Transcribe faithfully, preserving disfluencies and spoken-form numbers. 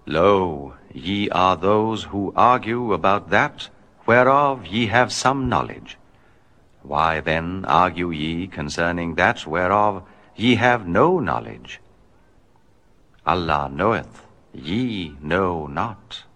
Lo, ye are those who argue about that whereof ye have some knowledge. Why then argue ye concerning that whereof ye have no knowledge? Allah knoweth, ye know not.